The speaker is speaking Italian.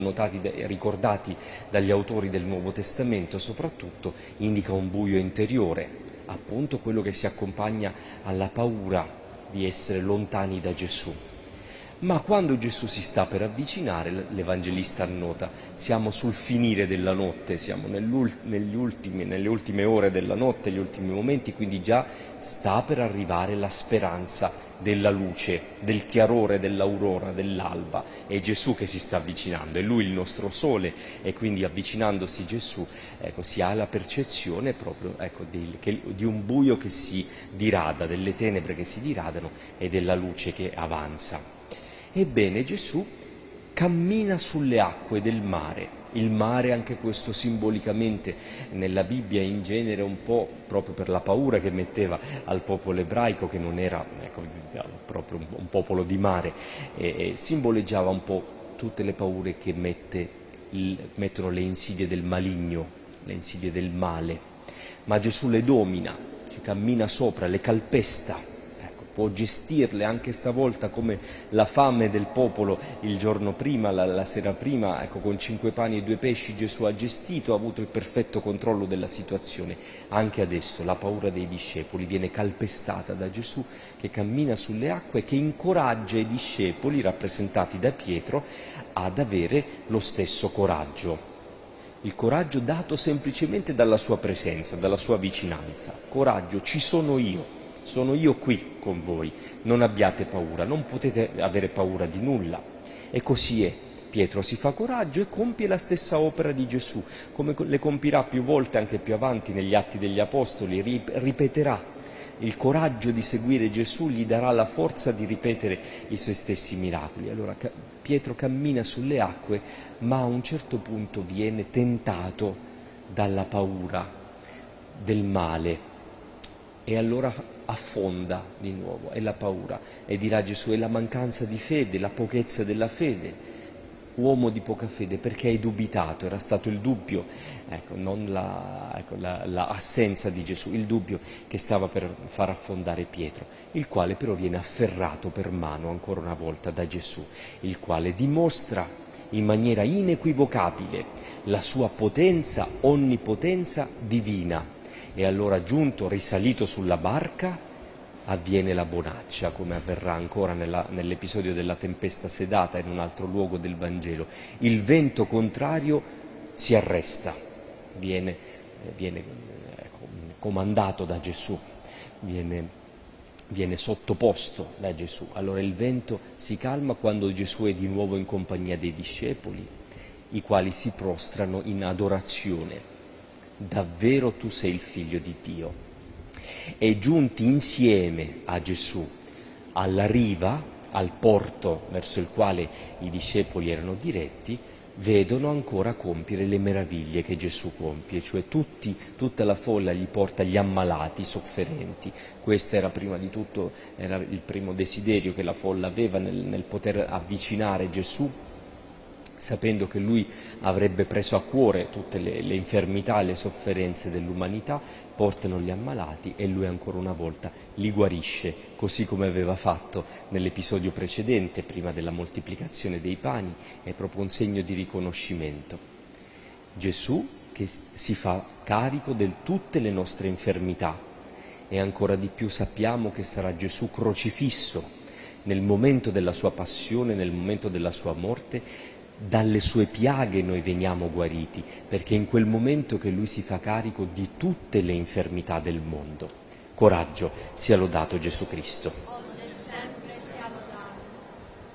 ricordati dagli autori del Nuovo Testamento soprattutto, indica un buio interiore, appunto quello che si accompagna alla paura di essere lontani da Gesù. Ma quando Gesù si sta per avvicinare, l'Evangelista annota, siamo sul finire della notte, siamo nelle ultime ore della notte, gli ultimi momenti, quindi già sta per arrivare la speranza della luce, del chiarore dell'aurora, dell'alba. È Gesù che si sta avvicinando, è Lui il nostro sole, e quindi avvicinandosi Gesù, si ha la percezione proprio di un buio che si dirada, delle tenebre che si diradano e della luce che avanza. Ebbene, Gesù cammina sulle acque del mare. Il mare, anche questo simbolicamente nella Bibbia in genere, un po' proprio per la paura che metteva al popolo ebraico, che non era proprio un popolo di mare, simboleggiava un po' tutte le paure che mettono le insidie del maligno, le insidie del male. Ma Gesù le domina, ci cammina sopra, le calpesta. Può gestirle anche stavolta come la fame del popolo il giorno prima, la sera prima, con 5 pani e 2 pesci Gesù ha gestito, ha avuto il perfetto controllo della situazione. Anche adesso la paura dei discepoli viene calpestata da Gesù, che cammina sulle acque e che incoraggia i discepoli, rappresentati da Pietro, ad avere lo stesso coraggio. Il coraggio dato semplicemente dalla sua presenza, dalla sua vicinanza. Coraggio, ci sono io qui con voi, non abbiate paura, non potete avere paura di nulla. E così è. Pietro si fa coraggio e compie la stessa opera di Gesù, come le compirà più volte anche più avanti negli Atti degli Apostoli, ripeterà. Il coraggio di seguire Gesù gli darà la forza di ripetere i suoi stessi miracoli. Allora Pietro cammina sulle acque, ma a un certo punto viene tentato dalla paura del male e allora affonda di nuovo, è la paura, e dirà Gesù: è la mancanza di fede, la pochezza della fede. Uomo di poca fede, perché hai dubitato? Era stato il dubbio, non l'assenza di Gesù, il dubbio che stava per far affondare Pietro, il quale però viene afferrato per mano ancora una volta da Gesù, il quale dimostra in maniera inequivocabile la sua potenza, onnipotenza divina. E allora, giunto, risalito sulla barca, avviene la bonaccia, come avverrà ancora nell'episodio della tempesta sedata in un altro luogo del Vangelo. Il vento contrario si arresta, viene comandato da Gesù, viene sottoposto da Gesù. Allora il vento si calma quando Gesù è di nuovo in compagnia dei discepoli, i quali si prostrano in adorazione. Davvero tu sei il Figlio di Dio. E giunti insieme a Gesù alla riva, al porto verso il quale i discepoli erano diretti, vedono ancora compiere le meraviglie che Gesù compie, cioè tutta la folla gli porta gli ammalati, i sofferenti. Questo era prima di tutto il primo desiderio che la folla aveva nel poter avvicinare Gesù, sapendo che lui avrebbe preso a cuore tutte le infermità e le sofferenze dell'umanità. Portano gli ammalati e lui ancora una volta li guarisce, così come aveva fatto nell'episodio precedente, prima della moltiplicazione dei pani. È proprio un segno di riconoscimento. Gesù che si fa carico di tutte le nostre infermità, e ancora di più sappiamo che sarà Gesù crocifisso nel momento della sua passione, nel momento della sua morte. Dalle sue piaghe noi veniamo guariti, perché è in quel momento che lui si fa carico di tutte le infermità del mondo. Coraggio, sia lodato Gesù Cristo.